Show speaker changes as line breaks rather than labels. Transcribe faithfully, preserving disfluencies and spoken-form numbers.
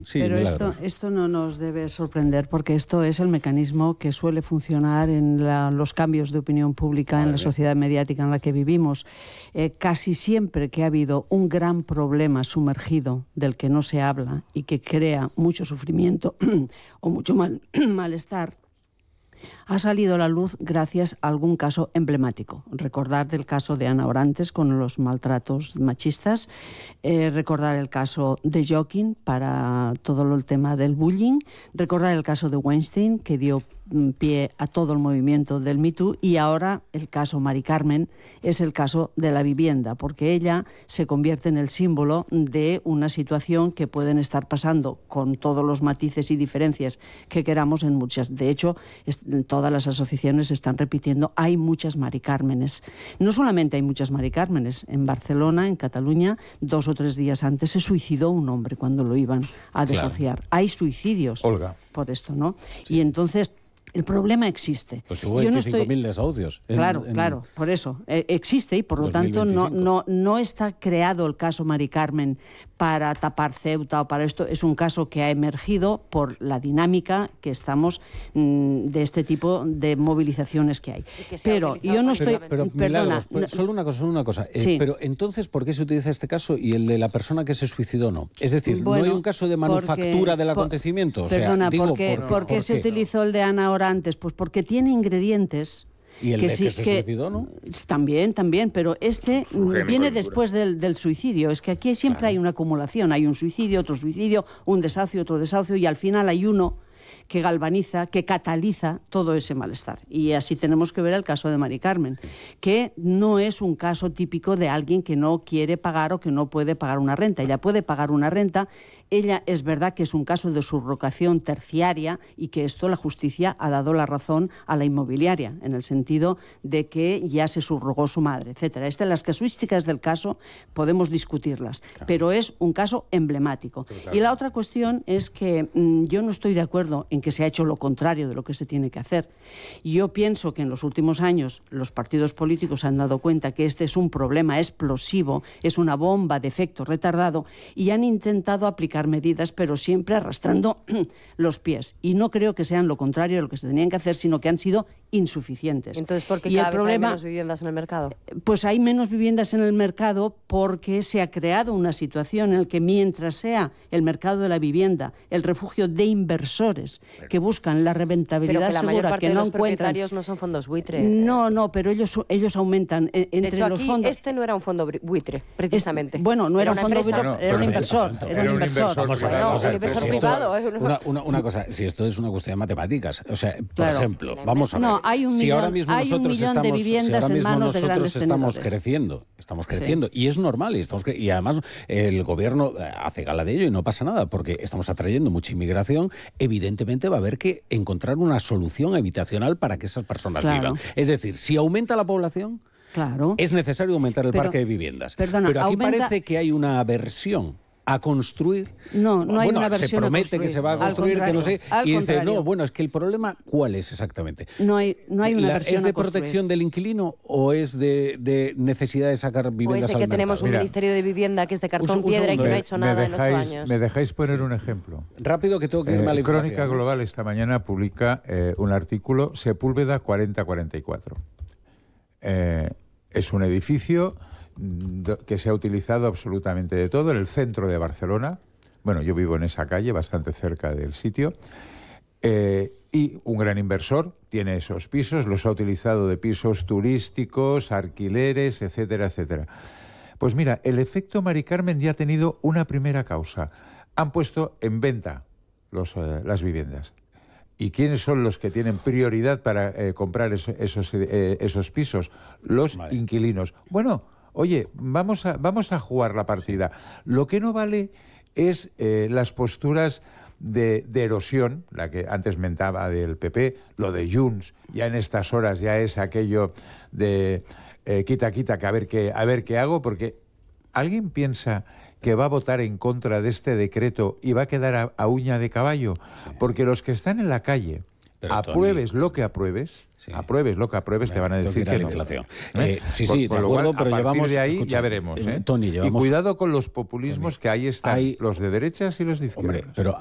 Sí,
Pero
Milagros.
esto, esto no nos debe sorprender, porque esto es el mecanismo que suele funcionar en la, los cambios de opinión pública
Madre
en la
mía.
sociedad mediática en la que vivimos. Eh, casi siempre que ha habido un gran problema sumergido del que no se habla y que crea mucho sufrimiento o mucho mal, malestar, ha salido a la luz gracias a algún caso emblemático. Recordar el caso de Ana Orantes con los maltratos machistas, eh, recordar el caso de Joaquín para todo el tema del bullying, recordar el caso de Weinstein, que dio pie a todo el movimiento del Me Too, y ahora el caso Mari Carmen es el caso de la vivienda, porque ella se convierte en el símbolo de una situación que pueden estar pasando con todos los matices y diferencias que queramos en muchas. De hecho, es, todas las asociaciones están repitiendo, hay muchas Mari Cármenes. No solamente hay muchas Mari Cármenes, en Barcelona, en Cataluña, dos o tres días antes se suicidó un hombre cuando lo iban a desahuciar. Claro. Hay suicidios
Olga.
por esto, ¿no? Sí. Y entonces el problema existe.
Pues hubo veinticinco mil no estoy... desahucios. En,
claro,
en...
claro, por eso. Eh, existe y por lo
dos mil veinticinco.
tanto no, no, no está creado el caso Mari Carmen para tapar Ceuta o para esto. Es un caso que ha emergido por la dinámica que estamos mmm, de este tipo de movilizaciones que hay. Que pero yo no estoy...
Pero, pero perdona, Milagros, no, solo una cosa, solo una cosa.
Sí.
Eh, pero entonces, ¿por qué se utiliza este caso y el de la persona que se suicidó no? Es decir,
bueno,
¿no hay un caso de manufactura
porque,
del acontecimiento? O
perdona,
sea, digo,
¿por qué,
¿por,
¿por qué
¿por
se
qué?
utilizó el de Ana Orantes? Pues porque tiene ingredientes...
¿Y el
que
de
sí,
que se
que,
suicidó, no?
También, también, pero este viene después del, del suicidio. Es que aquí siempre claro. hay una acumulación. Hay un suicidio, otro suicidio, un desahucio, otro desahucio, y al final hay uno que galvaniza, que cataliza todo ese malestar. Y así tenemos que ver el caso de Mari Carmen, que no es un caso típico de alguien que no quiere pagar o que no puede pagar una renta. Ella puede pagar una renta. Ella es verdad que es un caso de subrogación terciaria y que esto la justicia ha dado la razón a la inmobiliaria, en el sentido de que ya se subrogó su madre, etcétera. Estas, las casuísticas del caso podemos discutirlas, claro. pero es un caso emblemático. Claro. Y la otra cuestión es que mmm, yo no estoy de acuerdo en que se ha hecho lo contrario de lo que se tiene que hacer. Yo pienso que en los últimos años los partidos políticos han dado cuenta que este es un problema explosivo, es una bomba de efecto retardado, y han intentado aplicar medidas, pero siempre arrastrando los pies. Y no creo que sean lo contrario de lo que se tenían que hacer, sino que han sido insuficientes.
Entonces, ¿por qué
y
cada
el
vez
problema,
hay menos viviendas en el mercado?
Pues hay menos viviendas en el mercado porque se ha creado una situación en la que mientras sea el mercado de la vivienda el refugio de inversores que buscan la rentabilidad
pero que la
segura,
mayor parte
que
de
no
los
encuentran...
propietarios no son fondos buitre.
No, no, pero ellos, ellos aumentan eh, entre
de hecho,
los
aquí
fondos...
este no era un fondo buitre, precisamente.
Este, bueno, no era, era un fondo buitre,
no,
era un inversor.
Era,
era un inversor.
Vamos a ver,
no,
vamos a ver,
un inversor
si
privado.
Esto, una, una, una cosa, si esto es una cuestión de matemáticas, o sea, por
claro.
ejemplo, vamos a ver,
no, hay un
si
millón,
ahora mismo
hay
nosotros
un millón
estamos,
de viviendas
si ahora mismo
en manos de
nosotros
grandes
estamos
tenedores.
creciendo, estamos creciendo, sí. y es normal, y, estamos, y además el gobierno hace gala de ello y no pasa nada, porque estamos atrayendo mucha inmigración, evidentemente va a haber que encontrar una solución habitacional para que esas personas
claro.
vivan. Es decir, si aumenta la población,
claro.
es necesario aumentar el
pero,
parque de viviendas.
Perdona,
Pero aquí
aumenta...
parece que hay una aversión a construir.
No, no hay
bueno,
una versión
se promete que se va a construir, que no sé, y dice,
contrario.
no, bueno, es que el problema, ¿cuál es exactamente?
No hay, no hay una
La,
versión
¿Es de protección del inquilino o es de, de necesidad de sacar viviendas
o es de
al
que
mercado?
tenemos un
Mira,
ministerio de vivienda que es de cartón
un, un
piedra
segundo,
y que no
me,
ha hecho nada
dejáis,
en ocho años?
¿Me dejáis poner un ejemplo?
Rápido, que tengo que irme
eh,
a la
Crónica Global esta mañana publica eh, un artículo, Sepúlveda cuarenta cuarenta y cuatro. Eh, es un edificio que se ha utilizado absolutamente de todo en el centro de Barcelona. Bueno, yo vivo en esa calle, bastante cerca del sitio, eh, y un gran inversor tiene esos pisos, los ha utilizado de pisos turísticos, alquileres, etcétera, etcétera. Pues mira, el efecto Mari Carmen ya ha tenido una primera causa. Han puesto en venta los, eh, las viviendas. ¿Y quiénes son los que tienen prioridad para eh, comprar eso, esos, eh, esos pisos? Los vale. inquilinos. Bueno, oye, vamos a, vamos a jugar la partida. Lo que no vale es eh, las posturas de, de erosión, la que antes mentaba del P P, lo de Junts, ya en estas horas ya es aquello de eh, quita, quita, que a ver qué, a ver qué hago, porque ¿alguien piensa que va a votar en contra de este decreto y va a quedar a, a uña de caballo? Porque los que están en la calle
Pero,
apruebes
Tony,
lo que apruebes, sí. apruebes lo que apruebes, bueno, te van a decir que, que
la
no.
inflación.
¿Eh?
Eh, sí, sí,
con,
de
con
acuerdo,
cual,
pero
a partir
llevamos...
de ahí
escucha,
ya veremos. ¿eh?
Tony, llevamos...
Y cuidado con los populismos, Tony, que ahí están,
hay,
los de derechas y los de izquierdas.
Hombre, pero